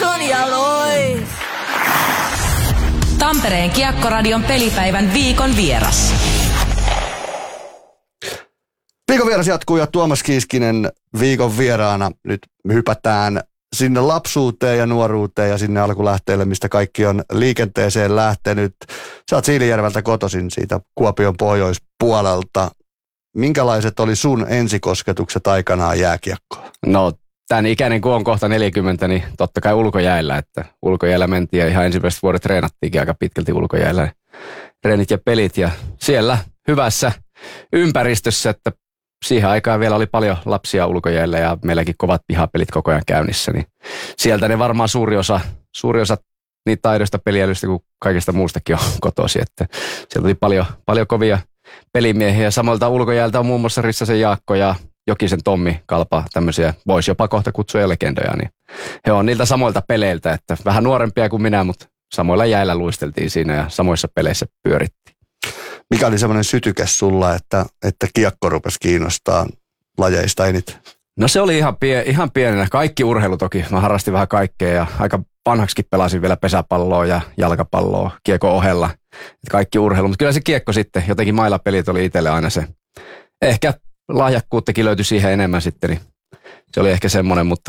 Sonja Lois. Tampereen Kiekkoradion pelipäivän viikon vieras. Viikon vieras jatkuu ja Tuomas Kiiskinen viikon vieraana. Nyt hypätään sinne lapsuuteen ja nuoruuteen ja sinne alkulähteelle, mistä kaikki on liikenteeseen lähtenyt. Sä oot Siilijärveltä kotoisin siitä Kuopion pohjoispuolelta. Minkälaiset oli sun ensikosketukset aikanaan jääkiekkoon? No, tämän ikäinen kun on kohta 40, niin totta kai ulkojäällä. Että ulkojäällä mentiin ja ihan ensimmäiset vuodet treenattiinkin aika pitkälti ulkojäällä. Treenit ja pelit ja siellä hyvässä ympäristössä, että siihen aikaan vielä oli paljon lapsia ulkojäällä ja meilläkin kovat pihapelit koko ajan käynnissä. Niin sieltä ne varmaan suuri osa niitä taidoista peliälystä kuin kaikesta muustakin on kotoisin. Että sieltä oli paljon kovia pelimiehiä. Samoilta ulkojäältä on muun muassa Rissasen Jaakko ja Jokisen Tommi Kalpa, tämmöisiä, voisi jopa kohta kutsua jo legendoja. Niin he on niiltä samoilta peleiltä, että vähän nuorempia kuin minä, mutta samoilla jäillä luisteltiin siinä ja samoissa peleissä pyörittiin. Mikä oli semmoinen sytyke sulla, että kiekko rupesi kiinnostaa lajeista eniten? No se oli ihan pienenä. Kaikki urheilu toki. Mä harrastin vähän kaikkea ja aika vanhaksikin pelasin vielä pesäpalloa ja jalkapalloa kiekon ohella. Kaikki urheilu, mutta kyllä se kiekko sitten, jotenkin mailapelit oli itselle aina se. Ehkä lahjakkuuttakin löytyi siihen enemmän sitten, niin se oli ehkä semmoinen, mutta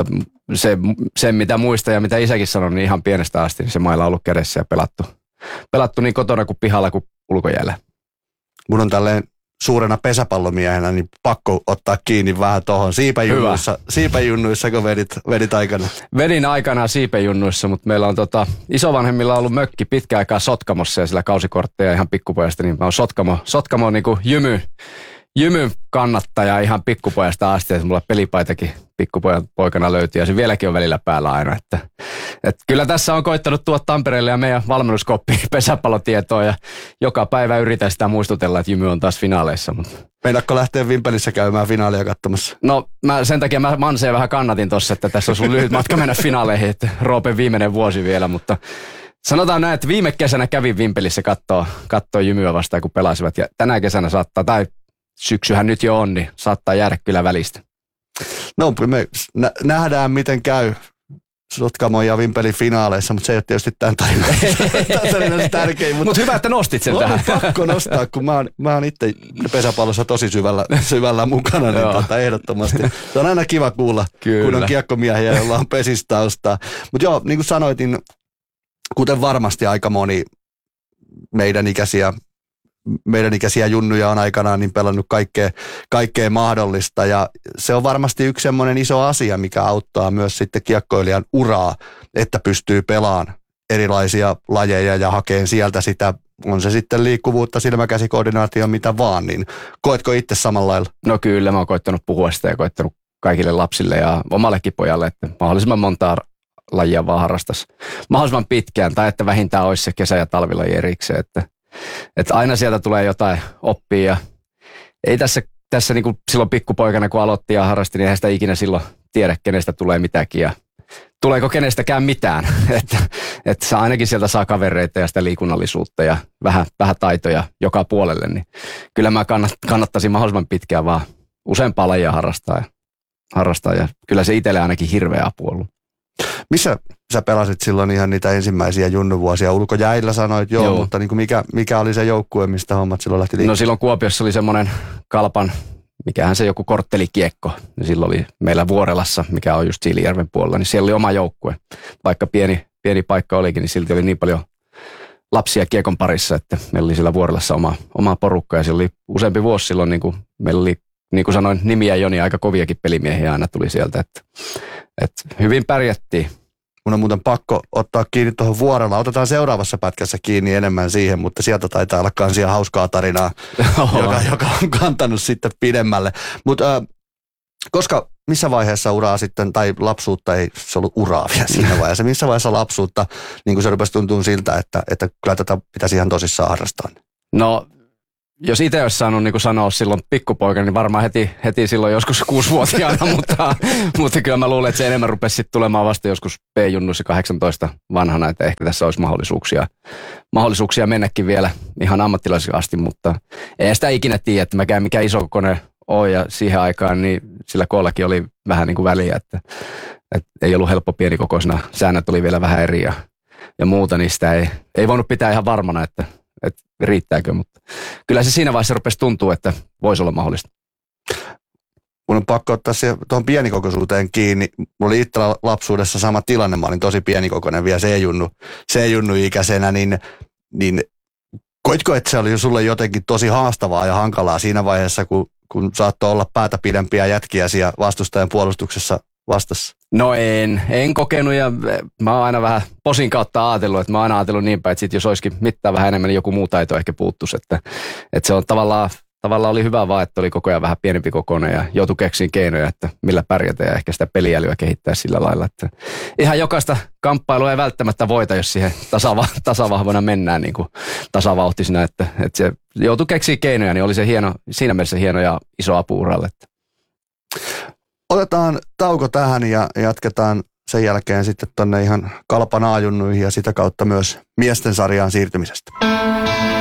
se mitä muista ja mitä isäkin sanoi, niin ihan pienestä asti, niin se maila on ollut kädessä ja pelattu niin kotona kuin pihalla kuin ulkojäällä. Mun on tälleen suurena pesäpallomiehenä, niin pakko ottaa kiinni vähän tuohon siipejunnuissa, kun vedit aikana. Vedin aikanaan siipejunnuissa, mutta meillä on isovanhemmilla ollut mökki pitkään aikaa Sotkamossa ja sillä kausikortteja ihan pikkupojasta, niin mä oon Sotkamo niin kuin jymy kannattaja ihan pikkupojasta asti, että mulla pelipaitakin pikkupoikana löytyy ja se vieläkin on välillä päällä aina. Että kyllä tässä on koittanut tuoda Tampereelle ja meidän valmennuskoppiin pesäpallotietoa ja joka päivä yritän sitä muistutella, että jymy on taas finaaleissa. Meinaatko lähteä Vimpelissä käymään finaalia katsomassa? No sen takia mä Manseen vähän kannatin tossa, että tässä on sun lyhyt matka mennä finaaleihin, että Roopen viimeinen vuosi vielä, mutta sanotaan näin, että viime kesänä kävin Vimpelissä kattoo jymyä vastaan, kun pelasivat ja tänä kesänä saattaa, tai syksyhän nyt jo on, niin saattaa jäädä kyllä välistä. No me nähdään miten käy Sotkamon ja Vimpelin finaaleissa, mutta se ei ole tietysti tämän tarinan tärkein. Mutta hyvä, että nostit sen tähän. Pakko nostaa, kun mä oon itse pesäpallossa tosi syvällä mukana, niin ehdottomasti. Se on aina kiva kuulla, kun on kiekkomiehiä, joilla on pesistaustaa. Mutta joo, niin kuin sanoitin, kuten varmasti aika moni meidän ikäisiä junnuja on aikanaan niin pelannut kaikkea mahdollista ja se on varmasti yksi semmoinen iso asia, mikä auttaa myös sitten kiekkoilijan uraa, että pystyy pelaamaan erilaisia lajeja ja hakeen sieltä sitä, on se sitten liikkuvuutta, silmäkäsikoordinaatio, mitä vaan, niin koetko itse samalla lailla? No kyllä, mä oon koittanut puhua sitä ja koittanut kaikille lapsille ja omallekin pojalle, että mahdollisimman montaa lajia vaan harrastaisi mahdollisimman pitkään tai että vähintään olisi se kesä- ja talvilaji erikseen, että aina sieltä tulee jotain oppia ja ei tässä niin kuin silloin pikkupoikana kun aloitti ja harrasti, niin eihän sitä ikinä silloin tiedä, kenestä tulee mitäkin ja tuleeko kenestäkään mitään. Että ainakin sieltä saa kavereita ja sitä liikunnallisuutta ja vähän taitoja joka puolelle, niin kyllä mä kannattaisin mahdollisimman pitkään vaan useampaa lajia harrastaa ja kyllä se itselle ainakin hirveä apu ollut. Missä sä pelasit silloin ihan niitä ensimmäisiä junnuvuosia? Ulkojäillä sanoit joo. Mutta niin kuin mikä oli se joukkue, mistä hommat silloin lähti liikkeelle? No silloin Kuopiossa oli semmoinen Kalpan, mikähän se joku korttelikiekko. Silloin oli meillä Vuorelassa, mikä on just Siilijärven puolella, niin siellä oli oma joukkue. Vaikka pieni paikka olikin, niin silti oli niin paljon lapsia kiekon parissa, että meillä oli siellä Vuorelassa oma porukka. Ja siellä oli useampi vuosi silloin, niin kuin meillä oli, niin kuin sanoin, nimiä Joni, aika koviakin pelimiehiä aina tuli sieltä, että hyvin pärjättiin. Mun on muuten pakko ottaa kiinni tuohon Vuorella. Otetaan seuraavassa pätkässä kiinni enemmän siihen, mutta sieltä taitaa olla kansia hauskaa tarinaa, joka on kantanut sitten pidemmälle. Mutta missä vaiheessa uraa sitten, tai lapsuutta, ei se ollut uraa vielä siinä vaiheessa, missä vaiheessa lapsuutta, niin kuin se rupesi tuntua siltä, että kyllä tätä pitäisi ihan tosissaan harrastaa? No, jos itse olisi saanut niin kuin sanoa silloin pikkupoika, niin varmaan heti silloin joskus 6-vuotiaana, mutta kyllä mä luulen, että se enemmän rupesi sitten tulemaan vasta joskus P-junnuissa 18 vanhana, että ehkä tässä olisi mahdollisuuksia mennäkin vielä ihan ammattilaisiksi asti, mutta ei sitä ikinä tiedä, että mäkään mikä iso kone on ja siihen aikaan, niin sillä koollakin oli vähän niin kuin väliä, että Et ei ollut helppo pienikokoisena, säännöt oli vielä vähän eri ja muuta, niin sitä ei voinut pitää ihan varmana, että riittääkö, mutta kyllä se siinä vaiheessa rupesi tuntua, että voisi olla mahdollista. Mun on pakko ottaa tuohon pienikokoisuuteen kiinni. Mulla oli itsellä lapsuudessa sama tilanne, mä olin tosi pienikokoinen vielä C-junnu ikäisenä, niin koitko, että se oli sulle jotenkin tosi haastavaa ja hankalaa siinä vaiheessa, kun saattoi olla päätä pidempiä jätkiä siellä vastustajan puolustuksessa vastassa? No en kokenut ja mä oon aina vähän posin kautta ajatellut, että mä oon aina ajatellut niin päin, että sit jos olisikin mitään vähän enemmän, niin joku muu taito ehkä puuttuisi, että se on tavallaan oli hyvä vaan, että oli koko ajan vähän pienempi kokoinen ja joutui keksiin keinoja, että millä pärjätä ja ehkä sitä peliälyä kehittää sillä lailla, että ihan jokaista kamppailua ei välttämättä voita, jos siihen tasavahvana mennään niin kuin tasavauhtisena, että se joutui keksiin keinoja, niin oli se siinä mielessä hieno ja iso apu uralle. Otetaan tauko tähän ja jatketaan sen jälkeen sitten tonne ihan Kalpan A-junnuihin ja sitä kautta myös miesten sarjaan siirtymisestä.